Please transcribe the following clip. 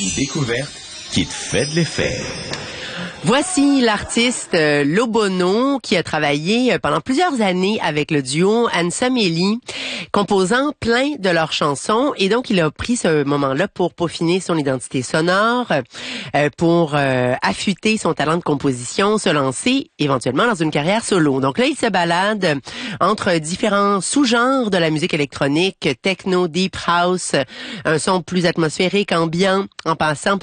Une découverte qui te fait de l'effet. Voici l'artiste Lobono qui a travaillé pendant plusieurs années avec le duo Handsome Ellie, composant plein de leurs chansons. Et donc, il a pris ce moment-là pour peaufiner son identité sonore, pour affûter son talent de composition, se lancer éventuellement dans une carrière solo. Donc là, il se balade entre différents sous-genres de la musique électronique, techno, deep house, un son plus atmosphérique, ambiant, en passant